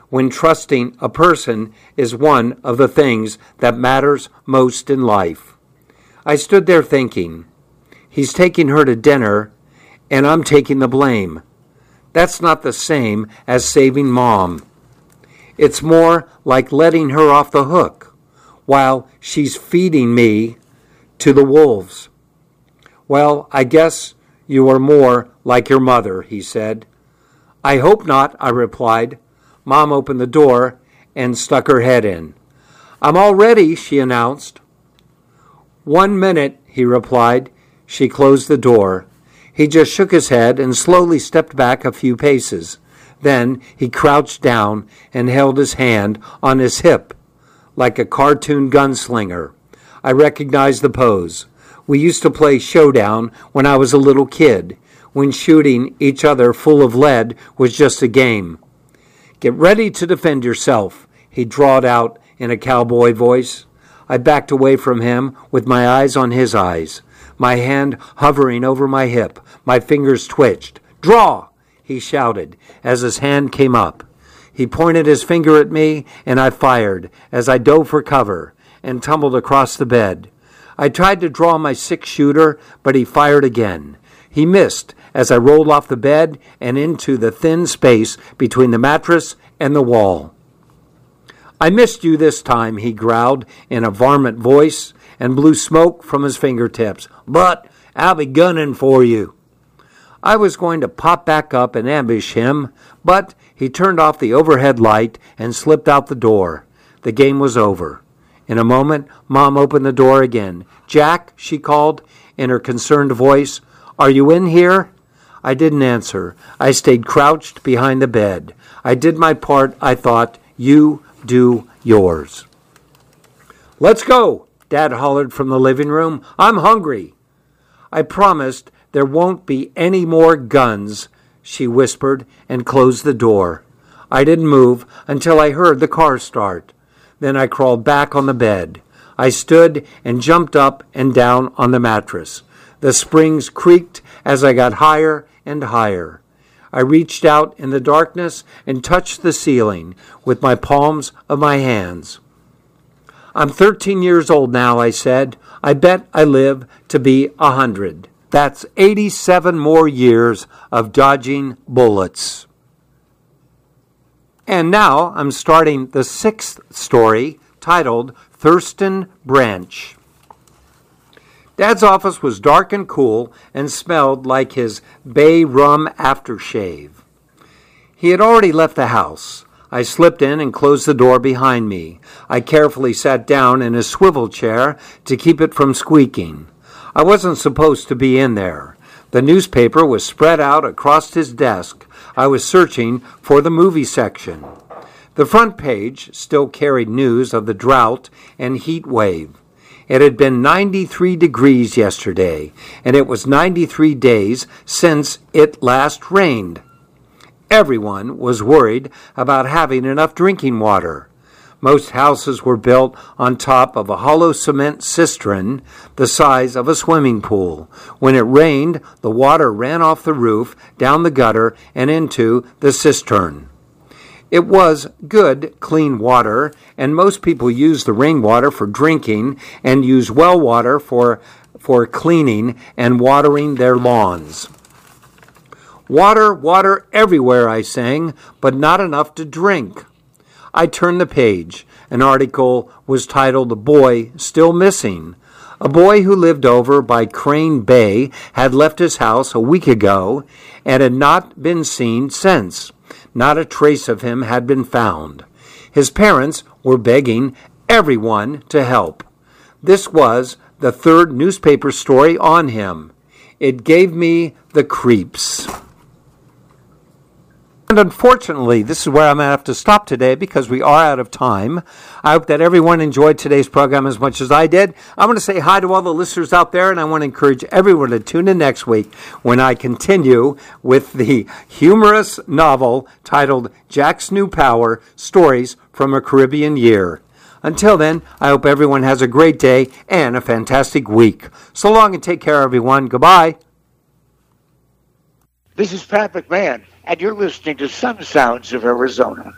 when trusting a person is one of the things that matters most in life. I stood there thinking, he's taking her to dinner, and I'm taking the blame. That's not the same as saving Mom. It's more like letting her off the hook while she's feeding me to the wolves. Well, I guess you are more like your mother, he said. I hope not, I replied. Mom opened the door and stuck her head in. I'm all ready, she announced. 1 minute, he replied. She closed the door. He just shook his head and slowly stepped back a few paces. Then he crouched down and held his hand on his hip like a cartoon gunslinger. I recognized the pose. We used to play showdown when I was a little kid, when shooting each other full of lead was just a game. Get ready to defend yourself, he drawled out in a cowboy voice. I backed away from him with my eyes on his eyes, my hand hovering over my hip. My fingers twitched. Draw, he shouted as his hand came up. He pointed his finger at me, and I fired as I dove for cover and tumbled across the bed. I tried to draw my 6-shooter, but he fired again. He missed as I rolled off the bed and into the thin space between the mattress and the wall. I missed you this time, he growled in a varmint voice and blew smoke from his fingertips. But I'll be gunning for you. I was going to pop back up and ambush him, but he turned off the overhead light and slipped out the door. The game was over. In a moment, Mom opened the door again. Jack, she called in her concerned voice, are you in here? I didn't answer. I stayed crouched behind the bed. I did my part, I thought. You do yours. Let's go, Dad hollered from the living room. I'm hungry. I promised there won't be any more guns, she whispered and closed the door. I didn't move until I heard the car start. Then I crawled back on the bed. I stood and jumped up and down on the mattress. The springs creaked as I got higher and higher. I reached out in the darkness and touched the ceiling with my palms of my hands. I'm 13 years old now, I said. I bet I live to be 100. That's 87 more years of dodging bullets. And now I'm starting the 6th story, titled Thurston Branch. Dad's office was dark and cool and smelled like his bay rum aftershave. He had already left the house. I slipped in and closed the door behind me. I carefully sat down in a swivel chair to keep it from squeaking. I wasn't supposed to be in there. The newspaper was spread out across his desk. I was searching for the movie section. The front page still carried news of the drought and heat wave. It had been 93 degrees yesterday, and it was 93 days since it last rained. Everyone was worried about having enough drinking water. Most houses were built on top of a hollow cement cistern the size of a swimming pool. When it rained, the water ran off the roof, down the gutter, and into the cistern. It was good, clean water, and most people use the rainwater for drinking and use well water for cleaning and watering their lawns. Water, water everywhere, I sang, but not enough to drink. I turned the page. An article was titled, "A Boy Still Missing." A boy who lived over by Crane Bay had left his house a week ago and had not been seen since. Not a trace of him had been found. His parents were begging everyone to help. This was the 3rd newspaper story on him. It gave me the creeps. And unfortunately, this is where I'm going to have to stop today because we are out of time. I hope that everyone enjoyed today's program as much as I did. I want to say hi to all the listeners out there, and I want to encourage everyone to tune in next week when I continue with the humorous novel titled Jack's New Power, Stories from a Caribbean Year. Until then, I hope everyone has a great day and a fantastic week. So long and take care, everyone. Goodbye. This is Pat McMahon, and you're listening to Sun Sounds of Arizona.